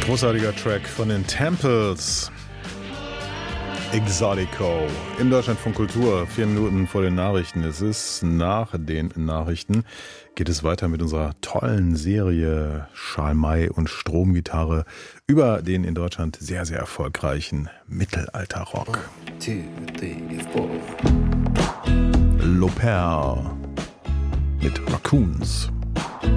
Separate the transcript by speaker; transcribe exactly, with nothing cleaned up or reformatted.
Speaker 1: Großartiger Track von den Temples. Exotico. Im Deutschlandfunk Kultur. Vier Minuten vor den Nachrichten. Es ist nach den Nachrichten. Geht es weiter mit unserer tollen Serie Schalmei und Stromgitarre über den in Deutschland sehr, sehr erfolgreichen Mittelalterrock. L'Opère mit Raccoons.